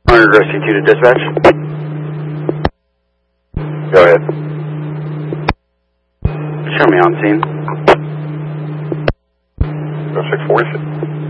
Hunter C2 to dispatch. Go ahead. Show me on scene. 0646.